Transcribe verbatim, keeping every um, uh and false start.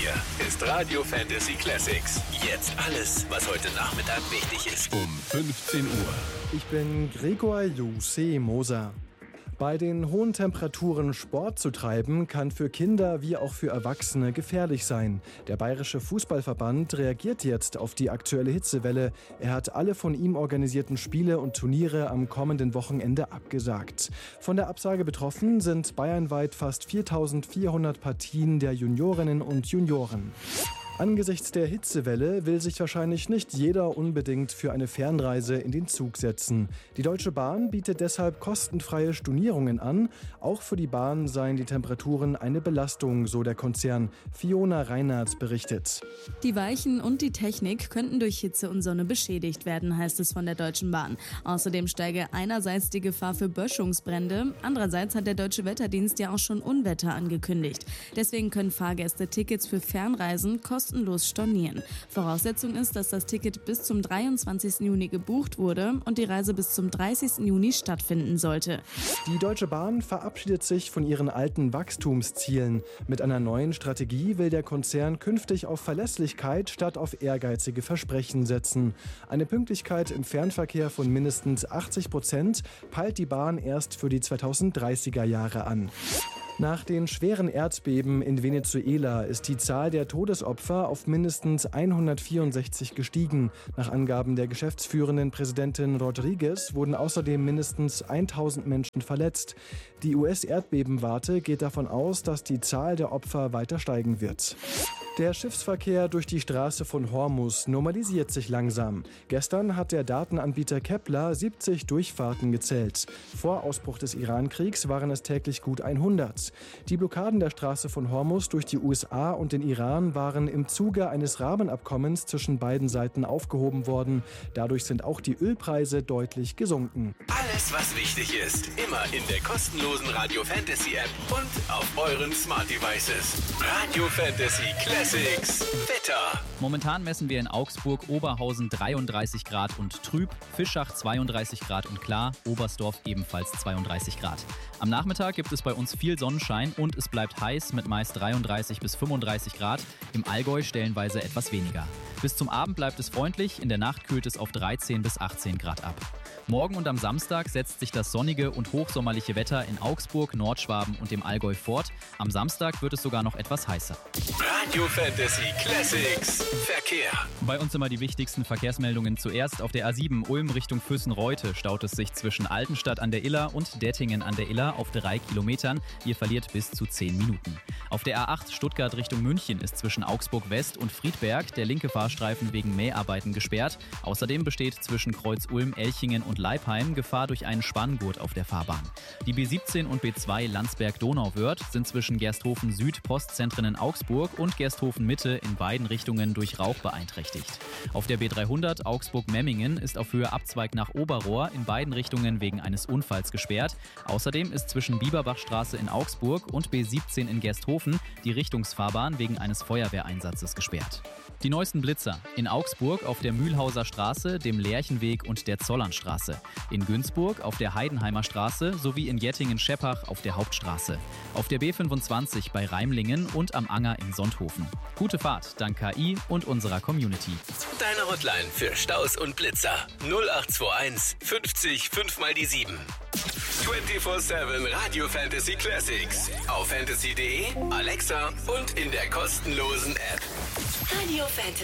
hier ist Radio Fantasy Classics. Jetzt alles, was heute Nachmittag wichtig ist. Um fünfzehn Uhr. Ich bin Gregor Jussi Moser. Bei den hohen Temperaturen Sport zu treiben, kann für Kinder wie auch für Erwachsene gefährlich sein. Der Bayerische Fußballverband reagiert jetzt auf die aktuelle Hitzewelle. Er hat alle von ihm organisierten Spiele und Turniere am kommenden Wochenende abgesagt. Von der Absage betroffen sind bayernweit fast viertausendvierhundert Partien der Juniorinnen und Junioren. Angesichts der Hitzewelle will sich wahrscheinlich nicht jeder unbedingt für eine Fernreise in den Zug setzen. Die Deutsche Bahn bietet deshalb kostenfreie Stornierungen an. Auch für die Bahn seien die Temperaturen eine Belastung, so der Konzern. Fiona Reinhardt berichtet. Die Weichen und die Technik könnten durch Hitze und Sonne beschädigt werden, heißt es von der Deutschen Bahn. Außerdem steige einerseits die Gefahr für Böschungsbrände, andererseits hat der Deutsche Wetterdienst ja auch schon Unwetter angekündigt. Deswegen können Fahrgäste Tickets für Fernreisen kostenlos kostenlos stornieren. Voraussetzung ist, dass das Ticket bis zum dreiundzwanzigsten Juni gebucht wurde und die Reise bis zum dreißigsten Juni stattfinden sollte. Die Deutsche Bahn verabschiedet sich von ihren alten Wachstumszielen. Mit einer neuen Strategie will der Konzern künftig auf Verlässlichkeit statt auf ehrgeizige Versprechen setzen. Eine Pünktlichkeit im Fernverkehr von mindestens achtzig Prozent peilt die Bahn erst für die zweitausenddreißiger Jahre an. Nach den schweren Erdbeben in Venezuela ist die Zahl der Todesopfer auf mindestens hundertvierundsechzig gestiegen. Nach Angaben der geschäftsführenden Präsidentin Rodriguez wurden außerdem mindestens tausend Menschen verletzt. Die U S-Erdbebenwarte geht davon aus, dass die Zahl der Opfer weiter steigen wird. Der Schiffsverkehr durch die Straße von Hormuz normalisiert sich langsam. Gestern hat der Datenanbieter Kepler siebzig Durchfahrten gezählt. Vor Ausbruch des Iran-Kriegs waren es täglich gut hundert. Die Blockaden der Straße von Hormuz durch die U S A und den Iran waren im Zuge eines Rahmenabkommens zwischen beiden Seiten aufgehoben worden. Dadurch sind auch die Ölpreise deutlich gesunken. Alles, was wichtig ist, immer in der kostenlosen Radio Fantasy App und auf euren Smart Devices. Radio Fantasy Classics Wetter. Momentan messen wir in Augsburg Oberhausen dreiunddreißig Grad und trüb, Fischach zweiunddreißig Grad und klar, Oberstdorf ebenfalls zweiunddreißig Grad. Am Nachmittag gibt es bei uns viel Sonnenschein und es bleibt heiß mit meist dreiunddreißig bis fünfunddreißig Grad, im Allgäu stellenweise etwas weniger. Bis zum Abend bleibt es freundlich, in der Nacht kühlt es auf dreizehn bis achtzehn Grad ab. Morgen und am Samstag setzt sich das sonnige und hochsommerliche Wetter in Augsburg, Nordschwaben und dem Allgäu fort. Am Samstag wird es sogar noch etwas heißer. Radio Fantasy Classics Verkehr. Bei uns immer die wichtigsten Verkehrsmeldungen zuerst. Auf der A sieben Ulm Richtung Füssen-Reutte staut es sich zwischen Altenstadt an der Iller und Dettingen an der Iller auf drei Kilometern. Ihr verliert bis zu zehn Minuten. Auf der A acht Stuttgart Richtung München ist zwischen Augsburg West und Friedberg der linke Fahrstreifen wegen Mäharbeiten gesperrt. Außerdem besteht zwischen Kreuz Ulm, Elchingen und Leipheim Gefahr durch einen Spanngurt auf der Fahrbahn. Die B siebzehn und B zwei Landsberg-Donauwörth sind zwischen Gersthofen Süd, Postzentren in Augsburg und Gersthofen Mitte in beiden Richtungen durch Rauch beeinträchtigt. Auf der B dreihundert Augsburg-Memmingen ist auf Höhe Abzweig nach Oberrohr in beiden Richtungen wegen eines Unfalls gesperrt. Außerdem ist zwischen Bieberbachstraße in Augsburg und B siebzehn in Gersthofen die Richtungsfahrbahn wegen eines Feuerwehreinsatzes gesperrt. Die neuesten Blitzer. In Augsburg auf der Mühlhauser Straße, dem Lerchenweg und der Zollernstraße. In Günzburg auf der Heidenheimer Straße sowie in Jettingen-Scheppach auf der Hauptstraße. Auf der B fünfundzwanzig bei Reimlingen und am Anger in Sonthofen. Gute Fahrt dank K I und unserer Community. Deine Hotline für Staus und Blitzer null acht zwei eins fünfzig fünf mal die sieben. vierundzwanzig sieben Radio Fantasy Classics auf fantasy punkt de, Alexa und in der kostenlosen App. Radio Fantasy.